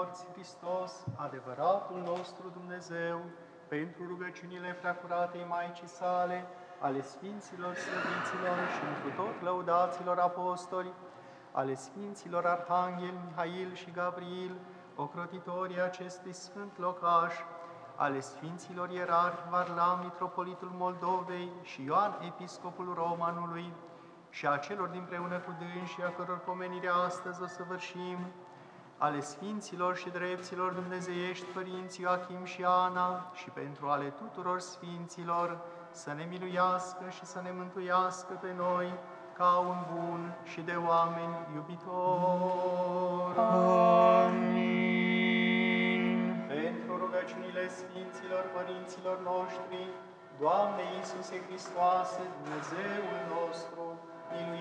morți, Hristos, adevăratul nostru Dumnezeu, pentru rugăciunile preacuratei Maicii sale, ale Sfinților Slăviților și întru tot lăudaților apostoli, ale Sfinților Arhanghel, Mihail și Gabriel, ocrotitorii acestui sfânt locaș, ale Sfinților Ierarhi Varlam, Mitropolitul Moldovei și Ioan, Episcopul Romanului, și a celor dinpreună cu dânsii, a căror pomenire astăzi o săvârșim, ale Sfinților și Drepților Dumnezeiești, Părinții Joachim și Ana, și pentru ale tuturor Sfinților, să ne miluiască și să ne mântuiască pe noi, ca un bun și de oameni iubitor. Amin. Pentru rugăciunile Sfinților Părinților noștri, Doamne Iisuse Hristoase, Dumnezeul nostru, miluiește